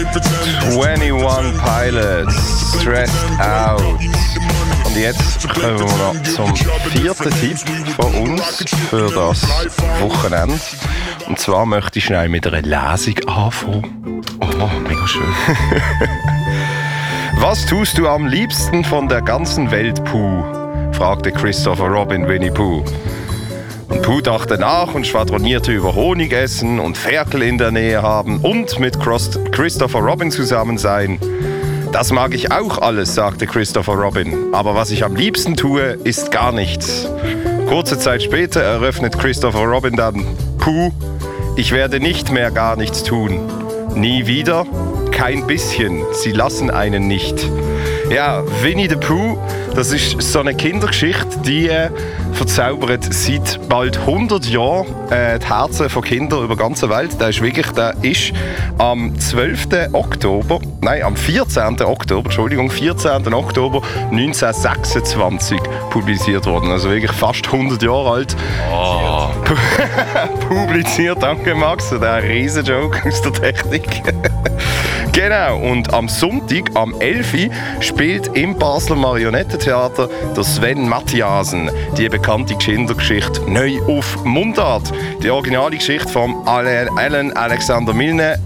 21 Pilots, Stressed Out. Und jetzt kommen wir noch zum vierten Tipp von uns für das Wochenende. Und zwar möchte ich schnell mit einer Lesung anfangen. Oh, mega schön. Was tust du am liebsten von der ganzen Welt, Pooh? Fragte Christopher Robin Winnie Pooh. Und Pooh dachte nach und schwadronierte über Honigessen und Ferkel in der Nähe haben und mit Christopher Robin zusammen sein. Das mag ich auch alles, sagte Christopher Robin. Aber was ich am liebsten tue, ist gar nichts. Kurze Zeit später eröffnet Christopher Robin dann: Pooh, ich werde nicht mehr gar nichts tun. Nie wieder? Kein bisschen. Sie lassen einen nicht. Ja, Winnie the Pooh, das ist so eine Kindergeschichte, die verzaubert seit bald 100 Jahren die Herzen von Kindern über die ganze Welt. Der ist am 14. Oktober 1926 publiziert worden. Also wirklich fast 100 Jahre alt. Oh. Publiziert, danke Max, der Riesenjoke aus der Technik. Genau, und am Sonntag, am 11. spielt im Basler Marionettentheater der Sven Mathiasen die bekannte Kindergeschichte neu auf Mundart. Die originale Geschichte von Alan Alexander Milne,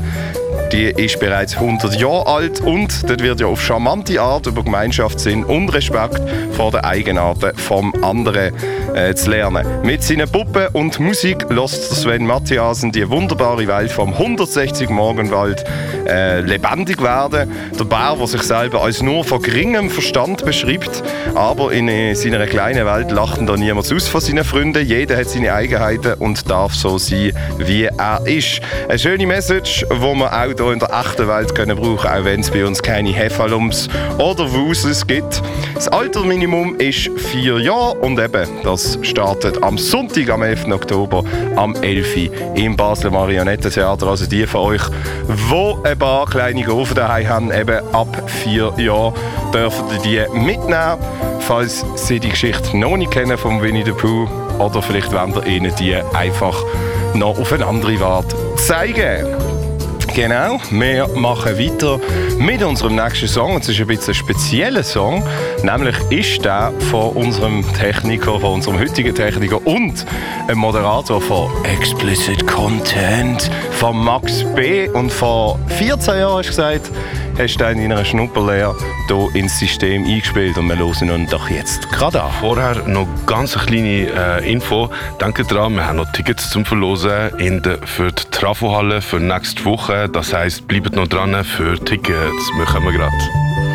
die ist bereits 100 Jahre alt und dort wird ja auf charmante Art über Gemeinschaftssinn und Respekt vor den Eigenarten vom anderen zu lernen. Mit seinen Puppen und Musik lässt Sven Mathiasen die wunderbare Welt vom 160 Morgenwald lebendig werden. Der Bär, der sich selber als nur von geringem Verstand beschreibt, aber in seiner kleinen Welt lacht da niemand aus von seinen Freunden. Jeder hat seine Eigenheiten und darf so sein, wie er ist. Eine schöne Message, die wir auch hier in der echten Welt können brauchen, auch wenn es bei uns keine Heffalums oder Wuses gibt. Das Altersminimum ist 4 Jahre und das startet am Sonntag, am 11. Oktober, am 11. im Basler Marionettentheater. Also die von euch, die ein paar kleine Groven daheim haben, ab 4 Jahren, dürfen die mitnehmen, falls sie die Geschichte noch nicht kennen von Winnie the Pooh, oder vielleicht wollen ihr ihnen die einfach noch auf eine andere Art zeigen. Genau, wir machen weiter mit unserem nächsten Song. Es ist ein bisschen ein spezieller Song, nämlich ist der von unserem Techniker, von unserem heutigen Techniker und einem Moderator von Explicit Content, von Max B. Und vor 14 Jahren, hast du gesagt, hast du in einer Schnupperlehre hier ins System eingespielt und wir hören uns doch jetzt gerade an. Vorher noch ganz eine kleine Info. Denkt dran, wir haben noch Tickets zum Verlosen für die Trafohalle für nächste Woche. Das heisst, bleibt noch dran für Tickets. Wir kommen gerade.